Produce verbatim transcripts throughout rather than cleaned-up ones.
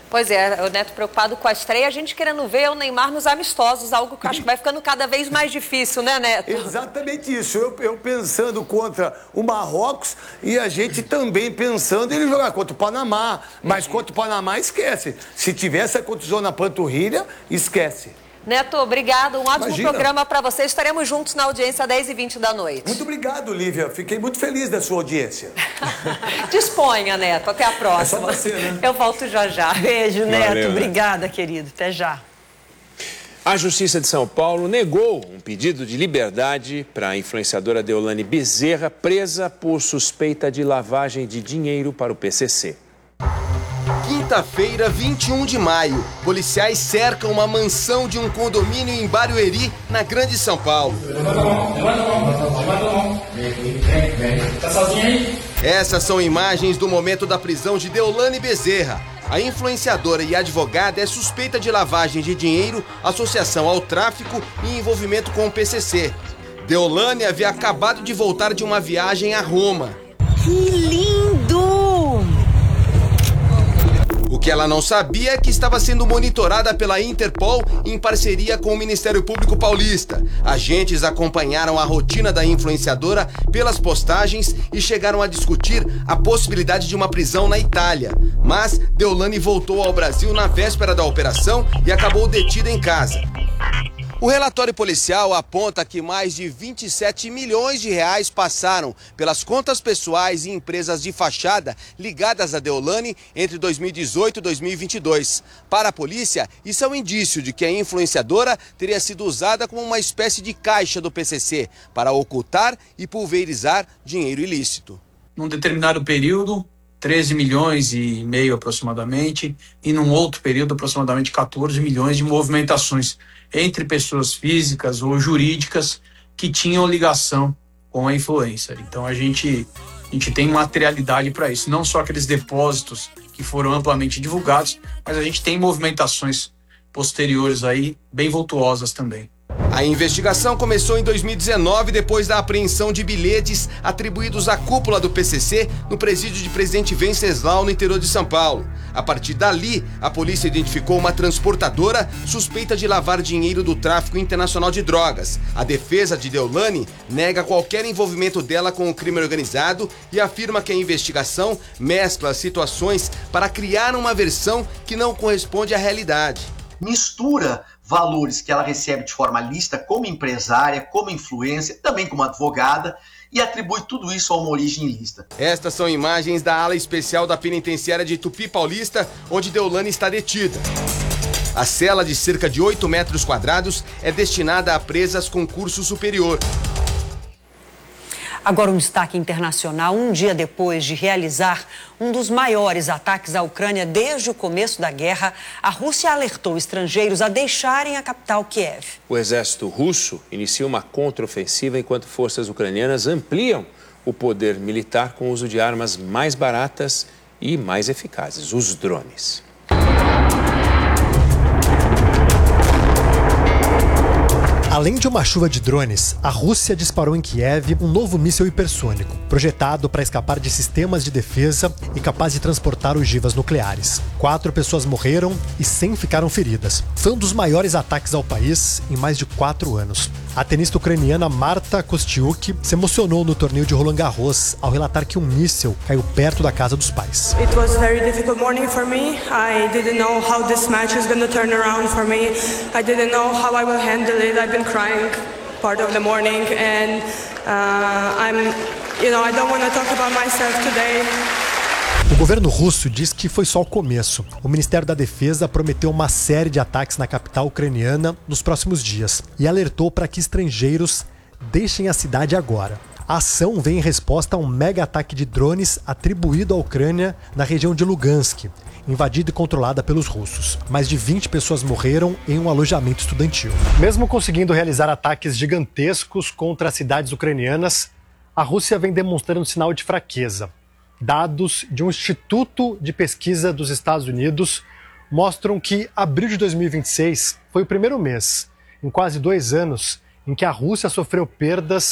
Pois é, o Neto preocupado com a estreia, a gente querendo ver o Neymar nos amistosos, algo que eu acho que vai ficando cada vez mais difícil, né, Neto? Exatamente isso, eu, eu pensando contra o Marrocos e a gente também pensando em ele jogar contra o Panamá, mas contra o Panamá esquece, se tivesse a contusão na panturrilha, esquece. Neto, obrigado. Um ótimo Imagina. Programa para você. Estaremos juntos na audiência às dez e vinte da noite. Muito obrigado, Lívia. Fiquei muito feliz da sua audiência. Disponha, Neto. Até a próxima. É só você, né? Eu volto já já. Beijo, Neto. Valeu, Obrigada, querido. Até já. A Justiça de São Paulo negou um pedido de liberdade para a influenciadora Deolane Bezerra, presa por suspeita de lavagem de dinheiro para o P C C. Quinta-feira, vinte e um de maio, policiais cercam uma mansão de um condomínio em Barueri, na Grande São Paulo. Tá sozinho aí? Essas são imagens do momento da prisão de Deolane Bezerra. A influenciadora e advogada é suspeita de lavagem de dinheiro, associação ao tráfico e envolvimento com o P C C. Deolane havia acabado de voltar de uma viagem a Roma. Que lindo! O que ela não sabia é que estava sendo monitorada pela Interpol em parceria com o Ministério Público Paulista. Agentes acompanharam a rotina da influenciadora pelas postagens e chegaram a discutir a possibilidade de uma prisão na Itália. Mas Deolane voltou ao Brasil na véspera da operação e acabou detida em casa. O relatório policial aponta que mais de vinte e sete milhões de reais passaram pelas contas pessoais e empresas de fachada ligadas a Deolane entre dois mil e dezoito e dois mil e vinte e dois. Para a polícia, isso é um indício de que a influenciadora teria sido usada como uma espécie de caixa do P C C para ocultar e pulverizar dinheiro ilícito. Num determinado período, treze milhões e meio aproximadamente, e num outro período, aproximadamente quatorze milhões de movimentações entre pessoas físicas ou jurídicas que tinham ligação com a influencer. Então a gente, a gente tem materialidade para isso, não só aqueles depósitos que foram amplamente divulgados, mas a gente tem movimentações posteriores aí bem vultuosas também. A investigação começou em dois mil e dezenove, depois da apreensão de bilhetes atribuídos à cúpula do P C C no presídio de Presidente Venceslau, no interior de São Paulo. A partir dali, a polícia identificou uma transportadora suspeita de lavar dinheiro do tráfico internacional de drogas. A defesa de Deolane nega qualquer envolvimento dela com o crime organizado e afirma que a investigação mescla situações para criar uma versão que não corresponde à realidade. Mistura valores que ela recebe de forma lícita como empresária, como influencer, também como advogada, e atribui tudo isso a uma origem ilícita. Estas são imagens da ala especial da penitenciária de Tupi Paulista, onde Deolane está detida. A cela de cerca de oito metros quadrados é destinada a presas com curso superior. Agora um destaque internacional. Um dia depois de realizar um dos maiores ataques à Ucrânia desde o começo da guerra, a Rússia alertou estrangeiros a deixarem a capital Kiev. O exército russo inicia uma contraofensiva enquanto forças ucranianas ampliam o poder militar com o uso de armas mais baratas e mais eficazes, os drones. Além de uma chuva de drones, a Rússia disparou em Kiev um novo míssil hipersônico, projetado para escapar de sistemas de defesa e capaz de transportar ogivas nucleares. Quatro pessoas morreram e cem ficaram feridas. Foi um dos maiores ataques ao país em mais de quatro anos. A tenista ucraniana Marta Kostyuk se emocionou no torneio de Roland Garros ao relatar que um míssil caiu perto da casa dos pais. It was a very difficult morning for me. I didn't know how this match is going to turn around for me. I didn't know how I will handle it. I've been crying part of the morning and uh, I'm, you know, I don't want to talk about myself today. O governo russo diz que foi só o começo. O Ministério da Defesa prometeu uma série de ataques na capital ucraniana nos próximos dias e alertou para que estrangeiros deixem a cidade agora. A ação vem em resposta a um mega ataque de drones atribuído à Ucrânia na região de Lugansk, invadida e controlada pelos russos. Mais de vinte pessoas morreram em um alojamento estudantil. Mesmo conseguindo realizar ataques gigantescos contra as cidades ucranianas, a Rússia vem demonstrando sinal de fraqueza. Dados de um instituto de pesquisa dos Estados Unidos mostram que abril de dois mil e vinte e seis foi o primeiro mês, em quase dois anos, em que a Rússia sofreu perdas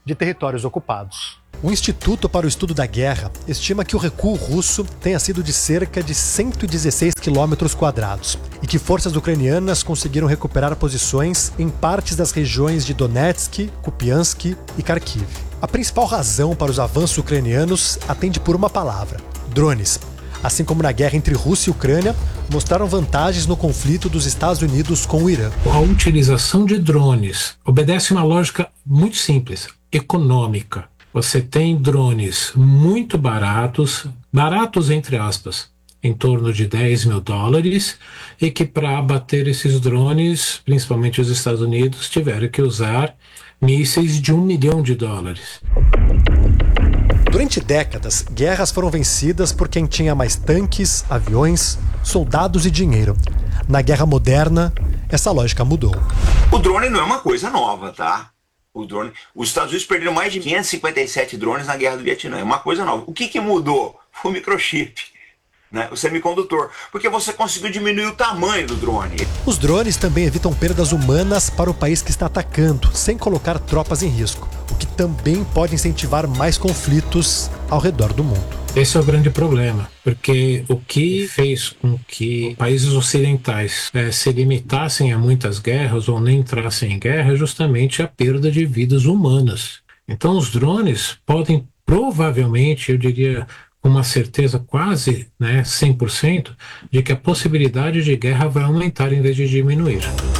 de territórios ocupados. O Instituto para o Estudo da Guerra estima que o recuo russo tenha sido de cerca de cento e dezesseis quilômetros quadrados e que forças ucranianas conseguiram recuperar posições em partes das regiões de Donetsk, Kupiansk e Kharkiv. A principal razão para os avanços ucranianos atende por uma palavra: drones. Assim como na guerra entre Rússia e Ucrânia, mostraram vantagens no conflito dos Estados Unidos com o Irã. A utilização de drones obedece uma lógica muito simples, econômica. Você tem drones muito baratos, baratos entre aspas, em torno de dez mil dólares, e que para abater esses drones, principalmente os Estados Unidos, tiveram que usar mísseis de um milhão de dólares. Durante décadas, guerras foram vencidas por quem tinha mais tanques, aviões, soldados e dinheiro. Na guerra moderna, essa lógica mudou. O drone não é uma coisa nova, tá? O drone, os Estados Unidos perderam mais de quinhentos e cinquenta e sete drones na Guerra do Vietnã. É uma coisa nova. O que, que mudou? Foi o microchip, né? O semicondutor. Porque você conseguiu diminuir o tamanho do drone. Os drones também evitam perdas humanas para o país que está atacando, sem colocar tropas em risco, o que também pode incentivar mais conflitos ao redor do mundo. Esse é o grande problema, porque o que fez com que países ocidentais é, se limitassem a muitas guerras ou nem entrassem em guerra é justamente a perda de vidas humanas. Então os drones podem provavelmente, eu diria com uma certeza quase né, cem por cento, de que a possibilidade de guerra vai aumentar em vez de diminuir.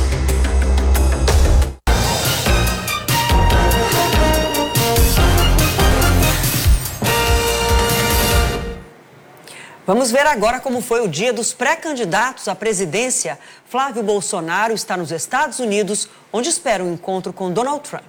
Vamos ver agora como foi o dia dos pré-candidatos à presidência. Flávio Bolsonaro está nos Estados Unidos, onde espera um encontro com Donald Trump.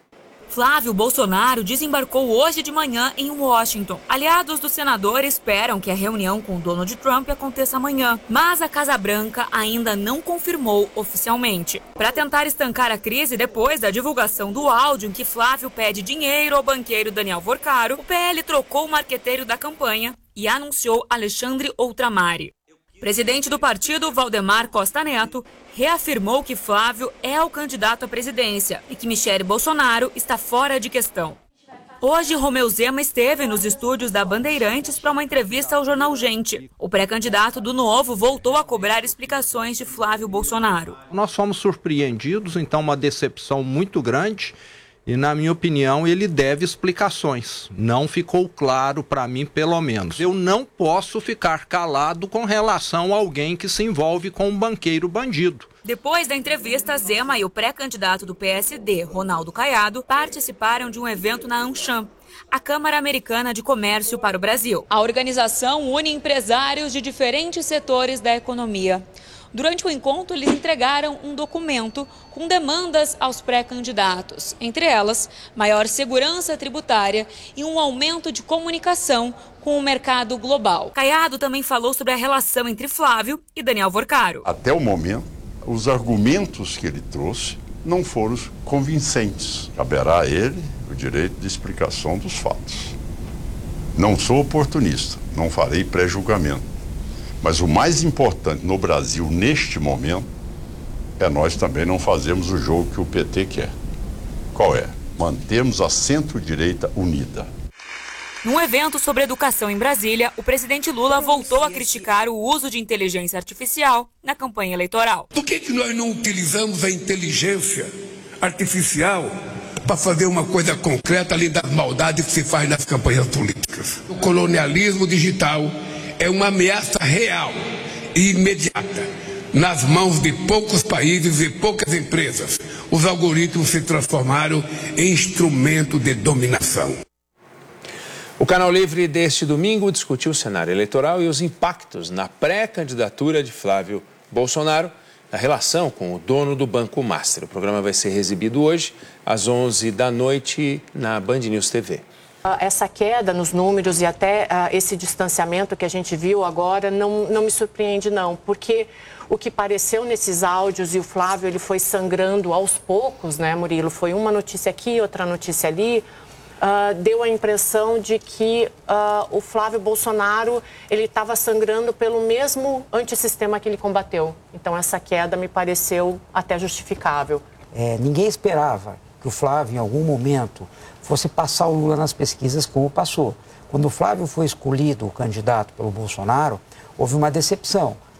Flávio Bolsonaro desembarcou hoje de manhã em Washington. Aliados do senador esperam que a reunião com Donald Trump aconteça amanhã, mas a Casa Branca ainda não confirmou oficialmente. Para tentar estancar a crise depois da divulgação do áudio em que Flávio pede dinheiro ao banqueiro Daniel Vorcaro, o P L trocou o marqueteiro da campanha e anunciou Alexandre Outramari. Presidente do partido, Valdemar Costa Neto, reafirmou que Flávio é o candidato à presidência e que Michele Bolsonaro está fora de questão. Hoje, Romeu Zema esteve nos estúdios da Bandeirantes para uma entrevista ao jornal Gente. O pré-candidato do Novo voltou a cobrar explicações de Flávio Bolsonaro. Nós fomos surpreendidos, então uma decepção muito grande. E, na minha opinião, ele deve explicações. Não ficou claro para mim, pelo menos. Eu não posso ficar calado com relação a alguém que se envolve com um banqueiro bandido. Depois da entrevista, Zema e o pré-candidato do P S D, Ronaldo Caiado, participaram de um evento na AmCham, a Câmara Americana de Comércio para o Brasil. A organização une empresários de diferentes setores da economia. Durante o encontro, eles entregaram um documento com demandas aos pré-candidatos, entre elas, maior segurança tributária e um aumento de comunicação com o mercado global. Caiado também falou sobre a relação entre Flávio e Daniel Vorcaro. Até o momento, os argumentos que ele trouxe não foram convincentes. Caberá a ele o direito de explicação dos fatos. Não sou oportunista, não farei pré-julgamento. Mas o mais importante no Brasil, neste momento, é nós também não fazermos o jogo que o P T quer. Qual é? Mantermos a centro-direita unida. Num evento sobre educação em Brasília, o presidente Lula voltou a criticar o uso de inteligência artificial na campanha eleitoral. Por que que nós não utilizamos a inteligência artificial para fazer uma coisa concreta além das maldades que se faz nas campanhas políticas? O colonialismo digital é uma ameaça real e imediata nas mãos de poucos países e poucas empresas. Os algoritmos se transformaram em instrumento de dominação. O Canal Livre deste domingo discutiu o cenário eleitoral e os impactos na pré-candidatura de Flávio Bolsonaro na relação com o dono do Banco Master. O programa vai ser exibido hoje às onze da noite na Band News T V. Essa queda nos números e até uh, esse distanciamento que a gente viu agora não, não me surpreende não, porque o que pareceu nesses áudios, e o Flávio ele foi sangrando aos poucos, né, Murilo? Foi uma notícia aqui, outra notícia ali, uh, deu a impressão de que uh, o Flávio Bolsonaro ele estava sangrando pelo mesmo antissistema que ele combateu. Então essa queda me pareceu até justificável. É, ninguém esperava que o Flávio, em algum momento, fosse passar o Lula nas pesquisas como passou. Quando o Flávio foi escolhido o candidato pelo Bolsonaro, houve uma decepção.